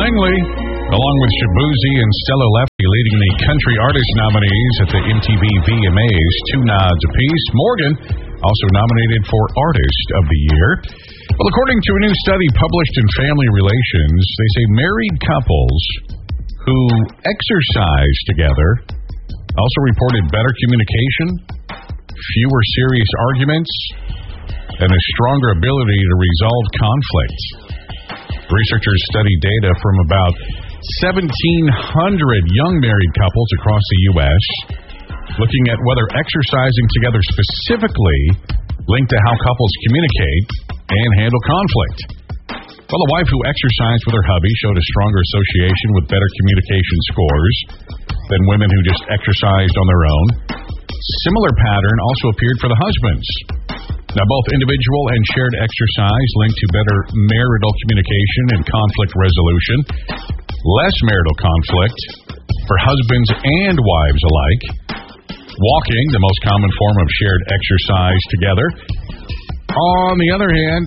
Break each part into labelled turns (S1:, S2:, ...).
S1: Langley, along with Shabuzi and Stella Lefty, leading the country artist nominees at the MTV VMAs, 2 nods apiece. Morgan also nominated for Artist of the Year. Well, according to a new study published in Family Relations, they say married couples who exercise together also reported better communication, fewer serious arguments, and a stronger ability to resolve conflict. Researchers studied data from about 1,700 young married couples across the U.S., looking at whether exercising together specifically linked to how couples communicate and handle conflict. Well, a wife who exercised with her hubby showed a stronger association with better communication scores than women who just exercised on their own. Similar pattern also appeared for the husbands. Now, both individual and shared exercise linked to better marital communication and conflict resolution, less marital conflict for husbands and wives alike. Walking, the most common form of shared exercise together. On the other hand,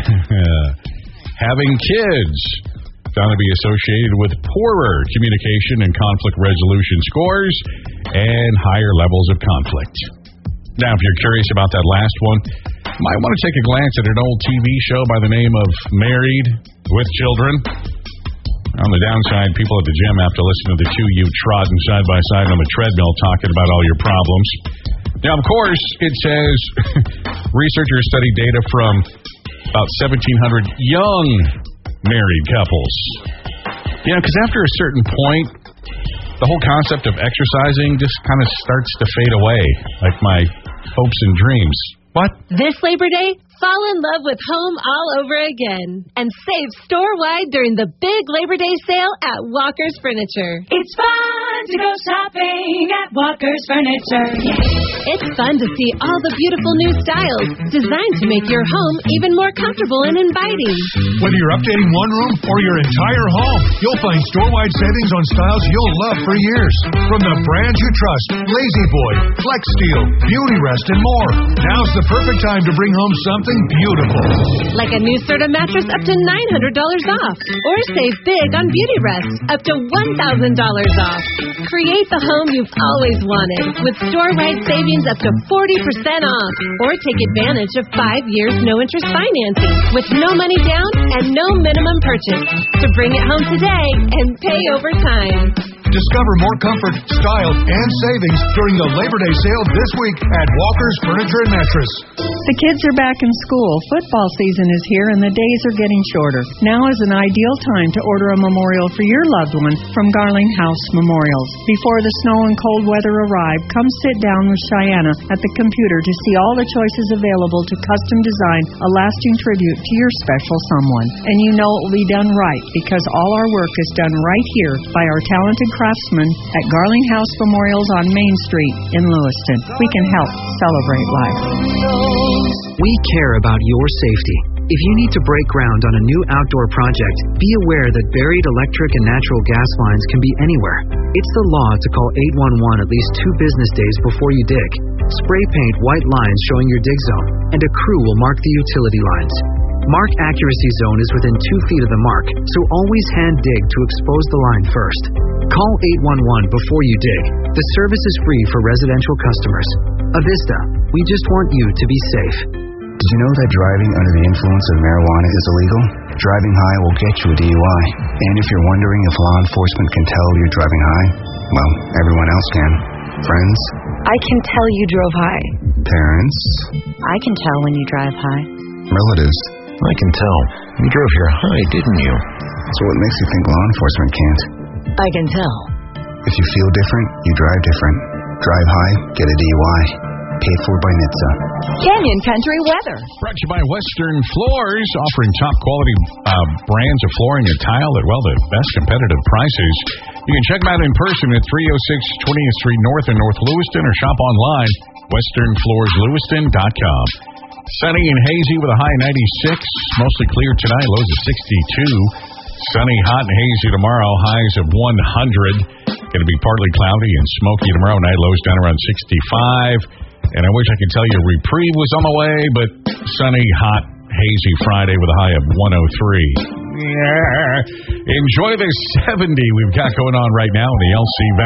S1: having kids found to be associated with poorer communication and conflict resolution scores and higher levels of conflict. Now, if you're curious about that last one, you might want to take a glance at an old TV show by the name of Married with Children. On the downside, people at the gym have to listen to the two of you trotting side by side on the treadmill talking about all your problems. Now, of course, it says researchers studied data from about 1,700 young married couples. You know, because after a certain point, the whole concept of exercising just kind of starts to fade away, like my hopes and dreams. What?
S2: This Labor Day, fall in love with home all over again and save store-wide during the big Labor Day sale at Walker's Furniture.
S3: It's fun to go shopping at Walker's Furniture.
S2: It's fun to see all the beautiful new styles designed to make your home even more comfortable and inviting.
S4: Whether you're updating one room or your entire home, you'll find store-wide savings on styles you'll love for years. From the brands you trust, Lazy Boy, Flex Steel, Beauty Rest, and more. Now's the perfect time to bring home something beautiful.
S2: Like a new Serta mattress up to $900 off. Or save big on Beauty Rest up to $1,000 off. Create the home you've always wanted with store-wide savings up to 40% off. Or take advantage of 5 years no-interest financing with no money down and no minimum purchase. So bring it home today and pay over time.
S4: Discover more comfort, style, and savings during the Labor Day sale this week at Walker's Furniture and Mattress.
S5: The kids are back in school. Football season is here and the days are getting shorter. Now is an ideal time to order a memorial for your loved one from Garling House Memorials. Before the snow and cold weather arrive, come sit down with Cheyenne at the computer to see all the choices available to custom design a lasting tribute to your special someone. And you know it will be done right because all our work is done right here by our talented craftsmen at Garling House Memorials on Main Street in Lewiston. We can help celebrate life.
S6: We care about your safety. If you need to break ground on a new outdoor project, be aware that buried electric and natural gas lines can be anywhere. It's the law to call 811 at least 2 business days before you dig. Spray paint white lines showing your dig zone, and a crew will mark the utility lines. Mark accuracy zone is within 2 feet of the mark, so always hand dig to expose the line first. Call 811 before you dig. The service is free for residential customers. Avista, we just want you to be safe.
S7: Did you know that driving under the influence of marijuana is illegal? Driving high will get you a DUI. And if you're wondering if law enforcement can tell you're driving high, well, everyone else can. Friends?
S8: I can tell you drove high.
S7: Parents?
S8: I can tell when you drive high.
S7: Relatives?
S9: I can tell. You drove here high, didn't you?
S7: So what makes you think law enforcement can't?
S8: I can tell.
S7: If you feel different, you drive different. Drive high, get a DUI. Paid for by NHTSA.
S8: Canyon Country Weather.
S1: Brought to you by Western Floors, offering top quality brands of flooring and tile at, well, the best competitive prices. You can check them out in person at 306 20th Street North in North Lewiston or shop online, westernfloorslewiston.com. Sunny and hazy with a high 96. Mostly clear tonight, lows of 62. Sunny, hot, and hazy tomorrow, highs of 100. Going to be partly cloudy and smoky tomorrow night, lows down around 65. And I wish I could tell you a reprieve was on the way, but sunny, hot, hazy Friday with a high of 103. Yeah. Enjoy this 70 we've got going on right now in the LC